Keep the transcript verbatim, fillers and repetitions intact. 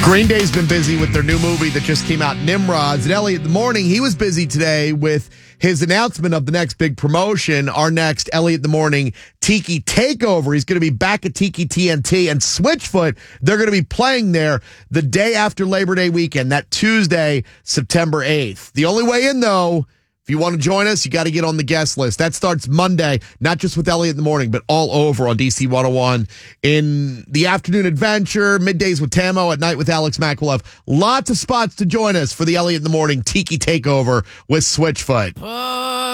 Green Day's been busy with their new movie that just came out, Nimrods. And Elliot in the Morning, he was busy today with his announcement of the next big promotion. Our next Elliot in the Morning Tiki Takeover. He's going to be back at Tiki T N T and Switchfoot. They're going to be playing there the day after Labor Day weekend, that Tuesday, September eighth. The only way in, though, if you want to join us, you got to get on the guest list. That starts Monday, not just with Elliot in the Morning, but all over on D C one oh one. In the afternoon adventure, middays with Tamo, at night with Alex Mack. We'll have lots of spots to join us for the Elliot in the Morning Tiki Takeover with Switchfoot.